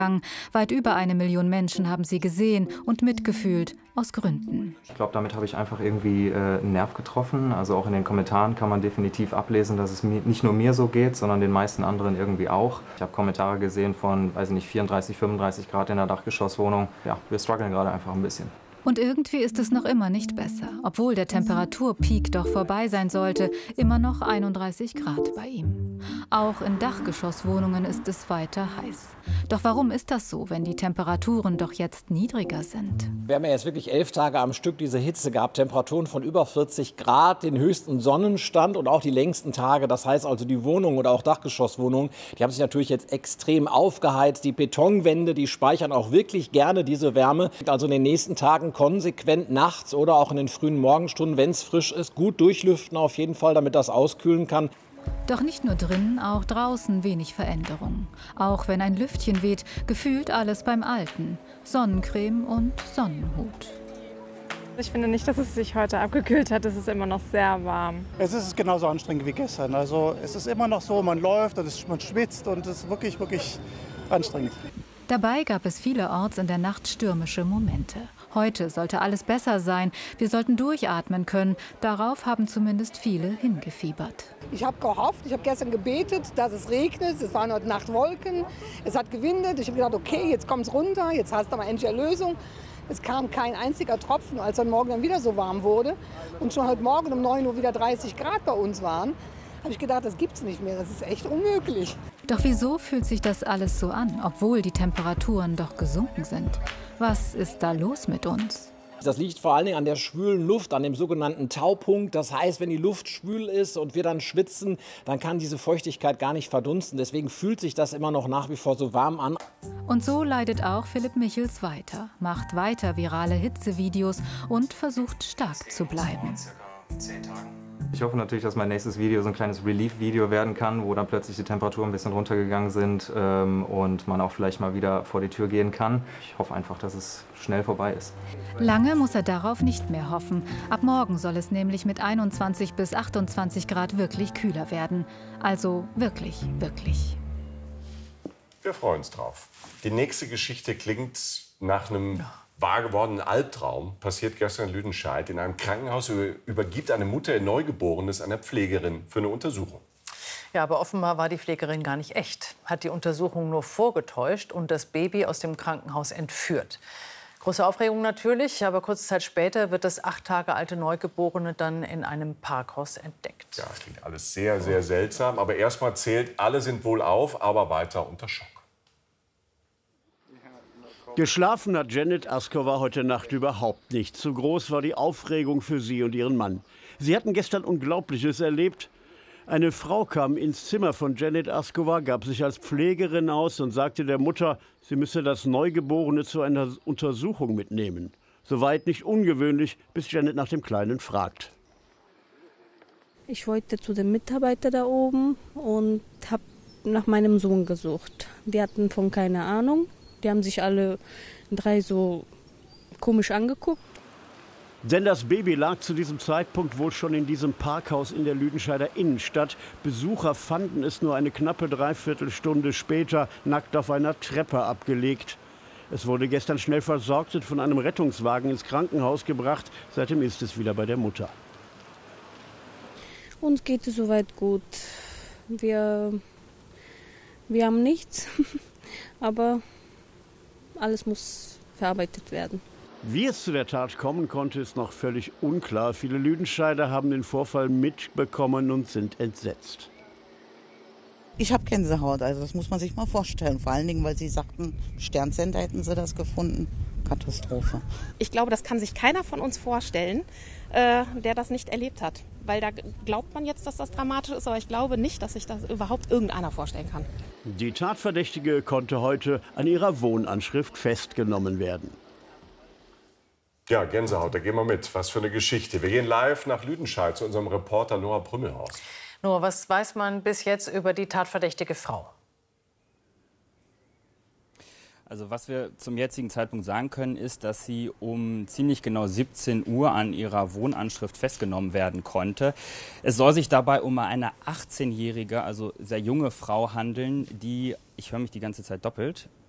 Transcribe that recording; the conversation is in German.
Weit über 1 Million Menschen haben sie gesehen und mitgefühlt, aus Gründen. Ich glaube, damit habe ich einfach irgendwie einen Nerv getroffen. Also auch in den Kommentaren kann man definitiv ablesen, dass es nicht nur mir so geht, sondern den meisten anderen irgendwie auch. Ich habe Kommentare gesehen von, weiß ich nicht, 34, 35 Grad in der Dachgeschosswohnung. Ja, wir strugglen gerade einfach ein bisschen. Und irgendwie ist es noch immer nicht besser. Obwohl der Temperaturpeak doch vorbei sein sollte, immer noch 31 Grad bei ihm. Auch in Dachgeschosswohnungen ist es weiter heiß. Doch warum ist das so, wenn die Temperaturen doch jetzt niedriger sind? Wir haben ja jetzt wirklich 11 Tage am Stück diese Hitze gehabt, Temperaturen von über 40 Grad, den höchsten Sonnenstand und auch die längsten Tage. Das heißt also, die Wohnungen oder auch Dachgeschosswohnungen, die haben sich natürlich jetzt extrem aufgeheizt. Die Betonwände, die speichern auch wirklich gerne diese Wärme. Also in den nächsten Tagen konsequent nachts oder auch in den frühen Morgenstunden, wenn es frisch ist, gut durchlüften auf jeden Fall, damit das auskühlen kann. Doch nicht nur drinnen, auch draußen wenig Veränderung. Auch wenn ein Lüftchen weht, gefühlt alles beim Alten. Sonnencreme und Sonnenhut. Ich finde nicht, dass es sich heute abgekühlt hat. Es ist immer noch sehr warm. Es ist genauso anstrengend wie gestern. Also es ist immer noch so, man läuft, man schwitzt und es ist wirklich, wirklich anstrengend. Dabei gab es vielerorts in der Nacht stürmische Momente. Heute sollte alles besser sein. Wir sollten durchatmen können. Darauf haben zumindest viele hingefiebert. Ich habe gehofft, ich habe gestern gebetet, dass es regnet. Es waren heute Nacht Wolken, es hat gewindet. Ich habe gedacht, okay, jetzt kommt es runter, jetzt hast du mal endlich Erlösung. Es kam kein einziger Tropfen, als heute Morgen dann wieder so warm wurde. Und schon heute Morgen um 9 Uhr wieder 30 Grad bei uns waren, habe ich gedacht, das gibt es nicht mehr. Das ist echt unmöglich. Doch wieso fühlt sich das alles so an, obwohl die Temperaturen doch gesunken sind? Was ist da los mit uns? Das liegt vor allen Dingen an der schwülen Luft, an dem sogenannten Taupunkt. Das heißt, wenn die Luft schwül ist und wir dann schwitzen, dann kann diese Feuchtigkeit gar nicht verdunsten. Deswegen fühlt sich das immer noch nach wie vor so warm an. Und so leidet auch Philipp Michels weiter, macht weiter virale Hitzevideos und versucht stark zu bleiben. Ich hoffe natürlich, dass mein nächstes Video so ein kleines Relief-Video werden kann, wo dann plötzlich die Temperaturen ein bisschen runtergegangen sind und man auch vielleicht mal wieder vor die Tür gehen kann. Ich hoffe einfach, dass es schnell vorbei ist. Lange muss er darauf nicht mehr hoffen. Ab morgen soll es nämlich mit 21 bis 28 Grad wirklich kühler werden. Also wirklich, wirklich. Wir freuen uns drauf. Die nächste Geschichte klingt nach einem wahr gewordenen Albtraum. Passiert gestern in Lüdenscheid. In einem Krankenhaus übergibt eine Mutter ihr Neugeborenes einer Pflegerin für eine Untersuchung. Ja, aber offenbar war die Pflegerin gar nicht echt. Hat die Untersuchung nur vorgetäuscht und das Baby aus dem Krankenhaus entführt. Große Aufregung natürlich, aber kurze Zeit später wird das 8 Tage alte Neugeborene dann in einem Parkhaus entdeckt. Ja, das klingt alles sehr, sehr seltsam. Aber erstmal zählt, alle sind wohl auf, aber weiter unter Schock. Geschlafen hat Janet Askova heute Nacht überhaupt nicht. Zu groß war die Aufregung für sie und ihren Mann. Sie hatten gestern Unglaubliches erlebt. Eine Frau kam ins Zimmer von Janet Askova, gab sich als Pflegerin aus und sagte der Mutter, sie müsse das Neugeborene zu einer Untersuchung mitnehmen. Soweit nicht ungewöhnlich, bis Janet nach dem Kleinen fragt. Ich wollte zu dem Mitarbeiter da oben und habe nach meinem Sohn gesucht. Die hatten von keine Ahnung. Die haben sich alle 3 so komisch angeguckt. Denn das Baby lag zu diesem Zeitpunkt wohl schon in diesem Parkhaus in der Lüdenscheider Innenstadt. Besucher fanden es nur eine knappe Dreiviertelstunde später nackt auf einer Treppe abgelegt. Es wurde gestern schnell versorgt und von einem Rettungswagen ins Krankenhaus gebracht. Seitdem ist es wieder bei der Mutter. Uns geht es soweit gut. Wir haben nichts, aber alles muss verarbeitet werden. Wie es zu der Tat kommen konnte, ist noch völlig unklar. Viele Lüdenscheider haben den Vorfall mitbekommen und sind entsetzt. Ich habe Gänsehaut, also das muss man sich mal vorstellen. Vor allen Dingen, weil Sie sagten, Sternsender hätten Sie das gefunden. Katastrophe. Ich glaube, das kann sich keiner von uns vorstellen, der das nicht erlebt hat. Weil da glaubt man jetzt, dass das dramatisch ist, aber ich glaube nicht, dass sich das überhaupt irgendeiner vorstellen kann. Die Tatverdächtige konnte heute an ihrer Wohnanschrift festgenommen werden. Ja, Gänsehaut, da gehen wir mit. Was für eine Geschichte. Wir gehen live nach Lüdenscheid zu unserem Reporter Noah Brümmelhaus. Noah, was weiß man bis jetzt über die tatverdächtige Frau? Also was wir zum jetzigen Zeitpunkt sagen können, ist, dass sie um ziemlich genau 17 Uhr an ihrer Wohnanschrift festgenommen werden konnte. Es soll sich dabei um eine 18-jährige, also sehr junge Frau handeln, die, ich höre mich die ganze Zeit doppelt,